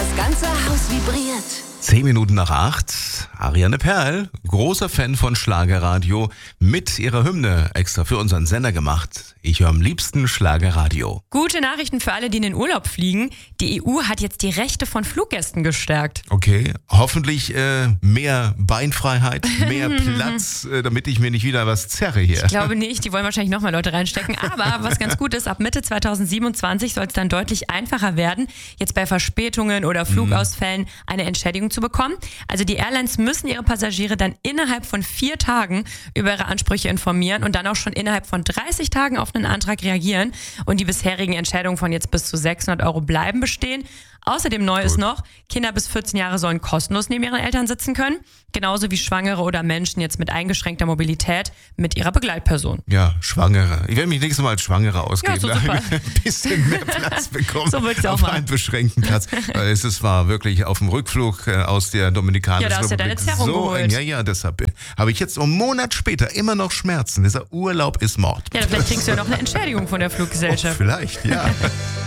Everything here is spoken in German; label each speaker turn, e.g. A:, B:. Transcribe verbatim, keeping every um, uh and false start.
A: Das ganze Haus vibriert.
B: Zehn Minuten nach acht. Ariane Perl, großer Fan von Schlagerradio, mit ihrer Hymne extra für unseren Sender gemacht. Ich höre am liebsten Schlagerradio.
C: Gute Nachrichten für alle, die in den Urlaub fliegen. Die E U hat jetzt die Rechte von Fluggästen gestärkt.
B: Okay, hoffentlich äh, mehr Beinfreiheit, mehr Platz, äh, damit ich mir nicht wieder was zerre hier.
C: Ich glaube nicht, die wollen wahrscheinlich nochmal Leute reinstecken. Aber was ganz gut ist, ab Mitte zweitausendsiebenundzwanzig soll es dann deutlich einfacher werden, jetzt bei Verspätungen oder Flugausfällen eine Entschädigung zu bekommen. Also die Airlines müssen ihre Passagiere dann innerhalb von vier Tagen über ihre Ansprüche informieren und dann auch schon innerhalb von dreißig Tagen auf einen Antrag reagieren. Und die bisherigen Entschädigungen von jetzt bis zu sechshundert Euro bleiben bestehen. Außerdem neu ist noch, Kinder bis vierzehn Jahre sollen kostenlos neben ihren Eltern sitzen können. Genauso wie Schwangere oder Menschen jetzt mit eingeschränkter Mobilität mit ihrer Begleitperson.
B: Ja, Schwangere. Ich werde mich nächstes Mal als Schwangere ausgeben.
C: Ja, so super.
B: Da ein bisschen mehr Platz bekommen.
C: So wird's auch
B: auf
C: mal.
B: einen beschränkten Platz. Weil es ist, war wirklich auf dem Rückflug äh, aus der Dominikanischen
C: Ja, da hast du ja
B: Republik
C: deine Zerrung
B: so
C: geholt.
B: eng. Ja, ja, deshalb habe ich jetzt einen Monat später immer noch Schmerzen. Dieser Urlaub ist Mord.
C: Ja, vielleicht kriegst du ja noch eine Entschädigung von der Fluggesellschaft.
B: Vielleicht, ja.